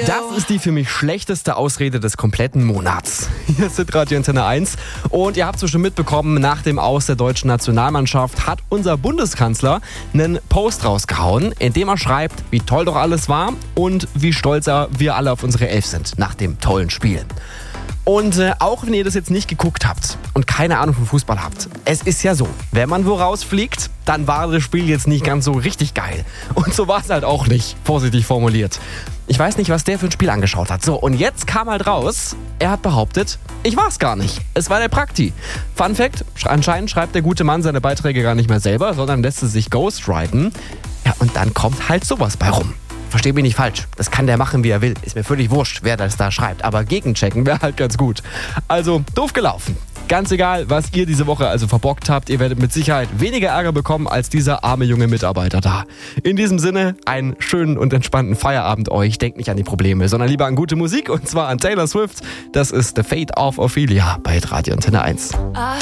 Das ist die für mich schlechteste Ausrede des kompletten Monats. Hier ist Radio Antenne 1 und ihr habt es schon mitbekommen, nach dem Aus der deutschen Nationalmannschaft hat unser Bundeskanzler einen Post rausgehauen, in dem er schreibt, wie toll doch alles war und wie stolz wir alle auf unsere Elf sind nach dem tollen Spiel. Und auch wenn ihr das jetzt nicht geguckt habt und keine Ahnung vom Fußball habt, es ist ja so, wenn man wo rausfliegt, dann war das Spiel jetzt nicht ganz so richtig geil. Und so war es halt auch nicht, vorsichtig formuliert. Ich weiß nicht, was der für ein Spiel angeschaut hat. So, und jetzt kam halt raus, er hat behauptet, ich war's gar nicht. Es war der Prakti. Fun Fact, anscheinend schreibt der gute Mann seine Beiträge gar nicht mehr selber, sondern lässt es sich ghostwriten. Ja, und dann kommt halt sowas bei rum. Versteh mich nicht falsch, das kann der machen, wie er will. Ist mir völlig wurscht, wer das da schreibt. Aber gegenchecken wäre halt ganz gut. Also, doof gelaufen. Ganz egal, was ihr diese Woche also verbockt habt, ihr werdet mit Sicherheit weniger Ärger bekommen als dieser arme junge Mitarbeiter da. In diesem Sinne, einen schönen und entspannten Feierabend euch. Denkt nicht an die Probleme, sondern lieber an gute Musik und zwar an Taylor Swift. Das ist The Fate of Ophelia bei Radio Antenne 1.